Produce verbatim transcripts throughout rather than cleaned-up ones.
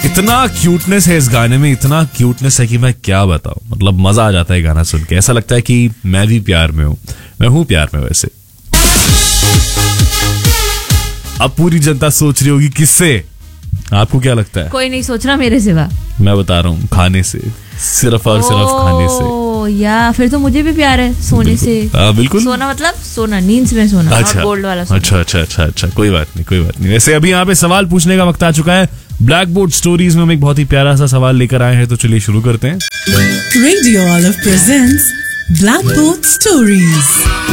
इतना क्यूटनेस है इस गाने में, इतना क्यूटनेस है कि मैं क्या बताऊं। मतलब मजा आ जाता है गाना सुन के, ऐसा लगता है कि मैं भी प्यार में हूं। मैं हूं प्यार में वैसे। अब पूरी जनता सोच रही होगी किससे, आपको क्या लगता है? कोई नहीं सोच रहा मेरे सिवा। मैं बता रहा हूँ, खाने से, सिर्फ और सिर्फ खाने से। या फिर तो मुझे भी प्यार है सोने से। आ, बिल्कुल। सोना मतलब सोना, नींद में सोना। अच्छा, गोल्ड वाला सोना। अच्छा अच्छा अच्छा अच्छा कोई बात नहीं, कोई बात नहीं। वैसे अभी यहाँ पे सवाल पूछने का वक्त आ चुका है। ब्लैक बोर्ड स्टोरीज में हम एक बहुत ही प्यारा सा सवाल लेकर आए हैं, तो चलिए शुरू करते हैं। Radio olive presents black board stories.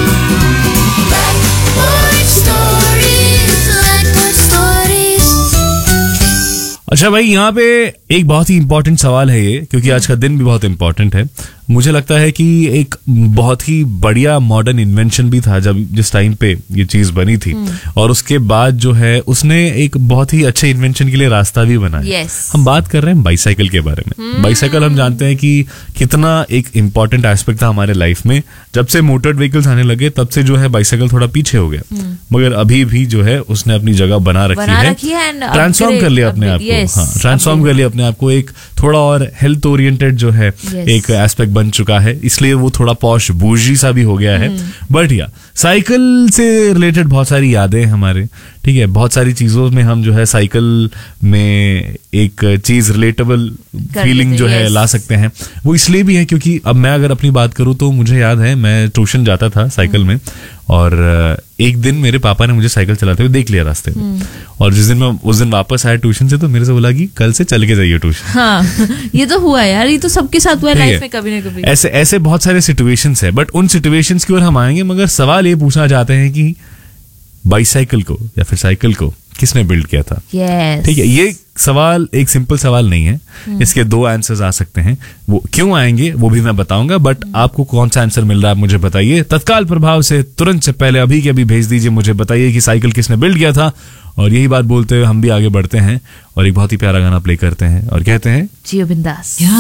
अच्छा भाई, यहाँ पे एक बहुत ही इंपॉर्टेंट सवाल है ये, क्योंकि आज का दिन भी बहुत इंपॉर्टेंट है। मुझे लगता है कि एक बहुत ही बढ़िया मॉडर्न इन्वेंशन भी था जब जिस टाइम पे ये चीज बनी थी, और उसके बाद जो है उसने एक बहुत ही अच्छे इन्वेंशन के लिए रास्ता भी बनाया। yes. हम बात कर रहे हैं बाईसाइकिल के बारे में। बाईसाइकिल हम जानते हैं कि कितना एक इम्पॉर्टेंट एस्पेक्ट था हमारे लाइफ में। जब से मोटर्ड व्हीकल्स आने लगे तब से जो है बाईसाइकिल थोड़ा पीछे हो गया, मगर अभी भी जो है उसने अपनी जगह बना रखी बना है, रखी है, ट्रांसफॉर्म कर लिया अपने आप को। yes, हाँ, ट्रांसफॉर्म कर लिया अपने आप को, एक थोड़ा और हेल्थ ओरिएंटेड जो है yes. एक एस्पेक्ट बन चुका है, इसलिए वो थोड़ा पॉश बूजी सा भी हो गया है। बट या साइकिल से रिलेटेड बहुत सारी यादें हमारे, ठीक है, बहुत सारी चीजों में हम जो है साइकिल में एक चीज रिलेटेबल फीलिंग जो है ला सकते हैं। वो इसलिए भी है क्योंकि अब मैं अगर अपनी बात करूं तो मुझे याद है मैं ट्यूशन जाता था साइकिल में, और एक दिन मेरे पापा ने मुझे साइकिल चलाते हुए देख लिया रास्ते में, और जिस दिन मैं उस दिन वापस आया ट्यूशन से तो मेरे से बोला कि कल से चल के जाइए ट्यूशन। हाँ, ये तो हुआ यार, ये तो सबके साथ हुआ है लाइफ में कभी ना कभी। ऐसे ऐसे बहुत सारे सिचुएशंस है, बट उन सिचुएशंस की ओर हम आएंगे, मगर सवाल ये पूछना चाहते हैं कि बाईसाइकिल को या फिर साइकिल को किसने बिल्ड किया था? yes. ठीक है, ये सवाल एक सिंपल सवाल नहीं है, इसके दो आंसर्स आ सकते हैं। वो क्यों आएंगे वो भी मैं बताऊंगा, बट आपको कौन सा आंसर मिल रहा है मुझे बताइए तत्काल प्रभाव से, तुरंत से पहले अभी के अभी भेज दीजिए। मुझे बताइए कि साइकिल किसने बिल्ड किया था। और यही बात बोलते हुए हम भी आगे बढ़ते हैं और एक बहुत ही प्यारा गाना प्ले करते हैं और कहते हैं जियो बिंदास।